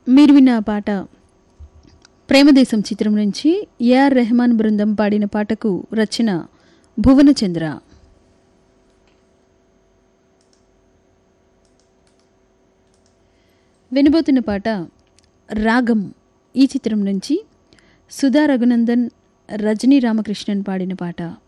మీరు విన్న ఆ పాట ప్రేమదేశం చిత్రం నుంచి ఏఆర్ రెహమాన్ బృందం పాడిన పాటకు రచన భువనచంద్ర. వినబోతున్న పాట రాగం ఈ చిత్రం నుంచి సుధా రఘునందన్, రజనీ రామకృష్ణన్ పాడిన పాట.